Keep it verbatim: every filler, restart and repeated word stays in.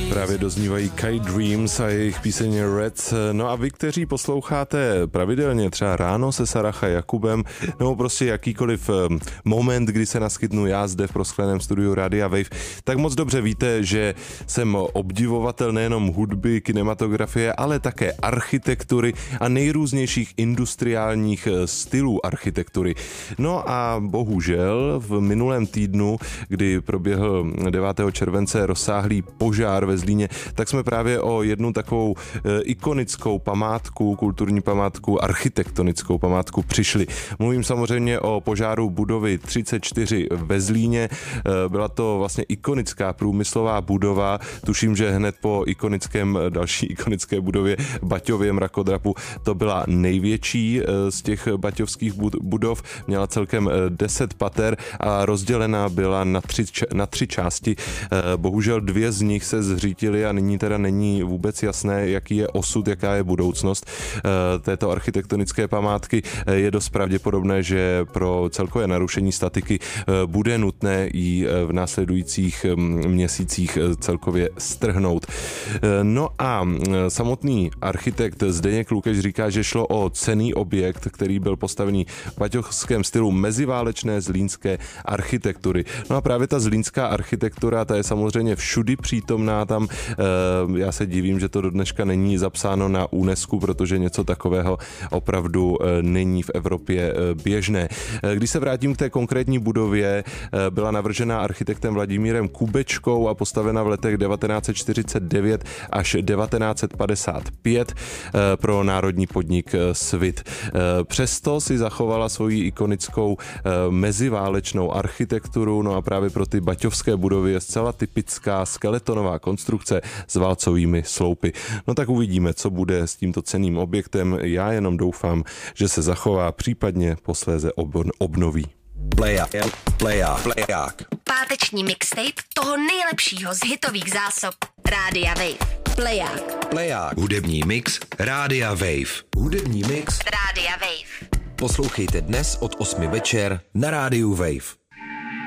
Právě doznívají Kai Dreams a jejich píseň Red. No a vy, kteří posloucháte pravidelně třeba ráno se Sarah a Jakubem, nebo prostě jakýkoliv moment, kdy se naskytnu já zde v proskleném studiu Rádia Wave, tak moc dobře víte, že jsem obdivovatel nejenom hudby, kinematografie, ale také architektury a nejrůznějších industriálních stylů architektury. No a bohužel v minulém týdnu, kdy proběhl devátého července rozsáhlý požár ve Zlíně, tak jsme právě o jednu takovou ikonickou památku, kulturní památku, architektonickou památku přišli. Mluvím samozřejmě o požáru budovy třicet čtyři ve Zlíně. Byla to vlastně ikonická průmyslová budova. Tuším, že hned po ikonickém, další ikonické budově Baťově mrakodrapu to byla největší z těch baťovských budov. Měla celkem deset pater a rozdělená byla na tři, na tři části. Bohužel dvě z nich se zřítily a nyní teda není vůbec jasné, jaký je osud, jaká je budoucnost této architektonické památky. Je dost pravděpodobné, že pro celkové narušení statiky bude nutné ji v následujících měsících celkově strhnout. No a samotný architekt Zdeněk Lukeš říká, že šlo o cenný objekt, který byl postavený v baťovském stylu meziválečné zlínské architektury. No a právě ta zlínská architektura, ta je samozřejmě všudy přítomná tam. Já se divím, že to do dneška není zapsáno na UNESCO, protože něco takového opravdu není v Evropě běžné. Když se vrátím k té konkrétní budově, byla navržena architektem Vladimírem Kubečkou a postavena v letech devatenáct set čtyřicet devět až devatenáct set padesát pět pro národní podnik Svit. Přesto si zachovala svoji ikonickou meziválečnou architekturu, no a právě pro ty baťovské budovy je zcela typická skeletonová konstrukce s válcovými sloupy. No tak uvidíme, co bude s tímto cenným objektem. Já jenom doufám, že se zachová, případně posléze obnoví. Pleják, pleják, pleják. Páteční mixtape toho nejlepšího z hitových zásob Rádia Wave. Pleják. Pleják. Hudební mix Rádia Wave. Hudební mix Rádia Wave. Poslouchejte dnes od osmi večer na Rádiu Wave.